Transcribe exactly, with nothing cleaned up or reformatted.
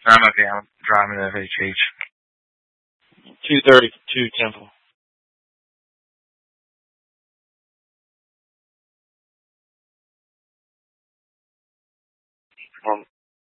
I'm okay. I'm driving to F H H. two thirty-two Temple. Um,